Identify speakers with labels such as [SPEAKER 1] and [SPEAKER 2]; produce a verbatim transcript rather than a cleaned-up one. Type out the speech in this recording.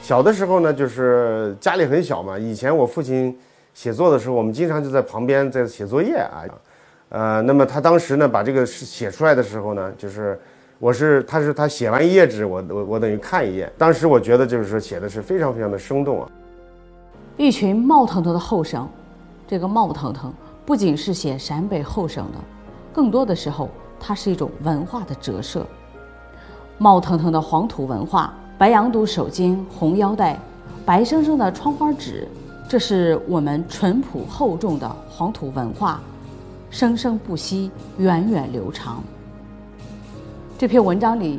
[SPEAKER 1] 小的时候呢，就是家里很小嘛，以前我父亲写作的时候，我们经常就在旁边在写作业啊。呃，那么他当时呢，把这个写出来的时候呢，就是我是他是他写完一页纸，我我我等于看一页。当时我觉得就是说写的是非常非常的生动啊。
[SPEAKER 2] 一群冒腾腾的后生，这个冒腾腾不仅是写陕北后省的，更多的时候它是一种文化的折射。冒腾腾的黄土文化，白羊肚手巾、红腰带，白生生的窗花纸，这是我们淳朴厚重的黄土文化，生生不息，源远流长。这篇文章里